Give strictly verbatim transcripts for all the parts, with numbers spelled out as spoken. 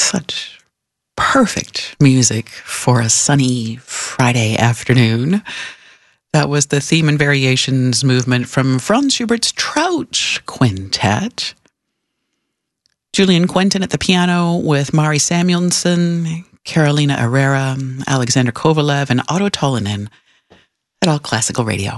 Such perfect music for a sunny Friday afternoon. That was the Theme and Variations movement from Franz Schubert's Trouch Quintet. Julian Quentin at the piano with Mari Samuelson, Carolina Herrera, Alexander Kovalev, and Otto Tolinen at All Classical Radio.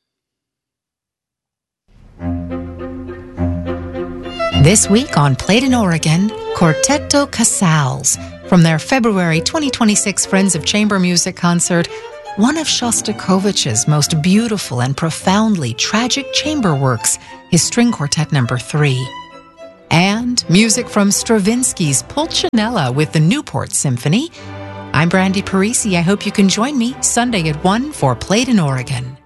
This week on Played in Oregon, Quartetto Casals from their February twenty twenty-six Friends of Chamber Music concert, one of Shostakovich's most beautiful and profoundly tragic chamber works, his String Quartet number three. And music from Stravinsky's Pulcinella with the Newport Symphony. I'm Brandy Parisi. I hope you can join me Sunday at one for Played in Oregon.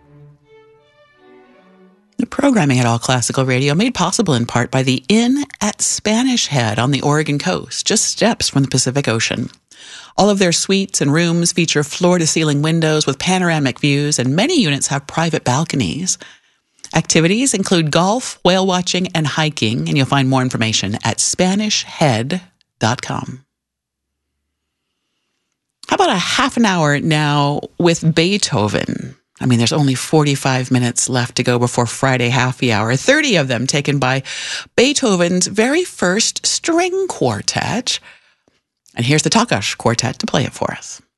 The programming at All Classical Radio made possible in part by the Inn at Spanish Head on the Oregon coast, just steps from the Pacific Ocean. All of their suites and rooms feature floor-to-ceiling windows with panoramic views, and many units have private balconies. Activities include golf, whale watching, and hiking, and you'll find more information at spanish head dot com. How about a half an hour now with Beethoven? I mean, there's only forty-five minutes left to go before Friday happy hour, thirty of them taken by Beethoven's very first string quartet. And here's the Takas Quartet to play it for us.